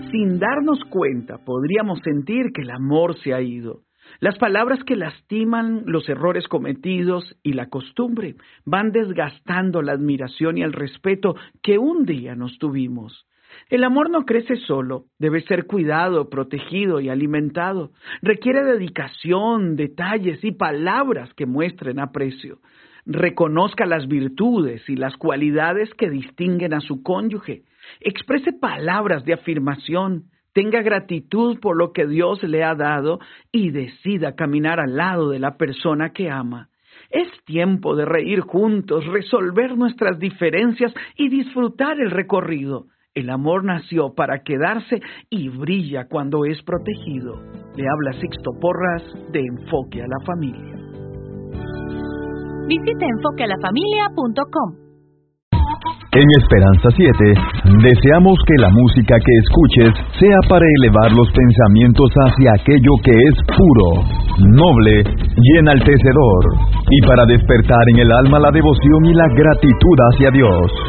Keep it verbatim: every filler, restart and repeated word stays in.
sin darnos cuenta, podríamos sentir que el amor se ha ido. Las palabras que lastiman, los errores cometidos y la costumbre van desgastando la admiración y el respeto que un día nos tuvimos. El amor no crece solo, debe ser cuidado, protegido y alimentado. Requiere dedicación, detalles y palabras que muestren aprecio. Reconozca las virtudes y las cualidades que distinguen a su cónyuge. Exprese palabras de afirmación. Tenga gratitud por lo que Dios le ha dado y decida caminar al lado de la persona que ama. Es tiempo de reír juntos, resolver nuestras diferencias y disfrutar el recorrido. El amor nació para quedarse y brilla cuando es protegido. Le habla Sixto Porras de Enfoque a la Familia. Visite enfoque a la familia punto com. En Esperanza siete, deseamos que la música que escuches sea para elevar los pensamientos hacia aquello que es puro, noble y enaltecedor, y para despertar en el alma la devoción y la gratitud hacia Dios.